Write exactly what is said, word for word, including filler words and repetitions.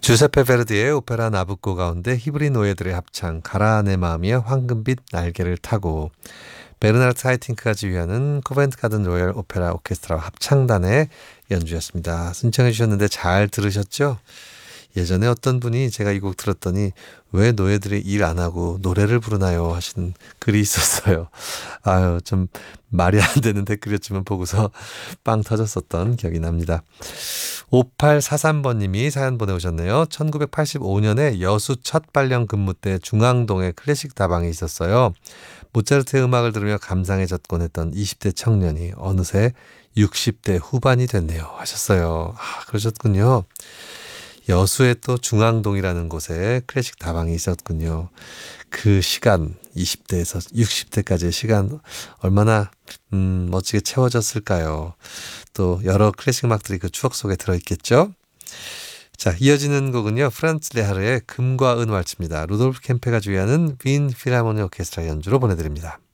주세페 베르디의 오페라 나부코 가운데 히브리 노예들의 합창 가라 내 마음이여 황금빛 날개를 타고, 베르나르트 하이팅크가 지휘하는 코벤트 가든 로열 오페라 오케스트라 합창단의 연주였습니다. 신청해 주셨는데 잘 들으셨죠? 예전에 어떤 분이 제가 이 곡 들었더니 왜 노예들이 일 안 하고 노래를 부르나요 하시는 글이 있었어요. 아유, 좀 말이 안 되는 댓글이었지만 보고서 빵 터졌었던 기억이 납니다. 오팔사삼 번님이 사연 보내오셨네요. 천구백팔십오 년에 여수 첫 발령 근무 때 중앙동에 클래식 다방이 있었어요. 모차르트의 음악을 들으며 감상해졌곤 했던 이십 대 청년이 어느새 육십 대 후반이 됐네요 하셨어요. 아, 그러셨군요. 여수에 또 중앙동이라는 곳에 클래식 다방이 있었군요. 그 시간, 이십 대에서 육십 대까지의 시간 얼마나 음, 멋지게 채워졌을까요? 또 여러 클래식 음악들이 그 추억 속에 들어있겠죠? 자, 이어지는 곡은요, 프란츠 레하르의 금과 은 왈츠입니다. 루돌프 캠페가 주휘하는 빈 필하모니 오케스트라 연주로 보내드립니다.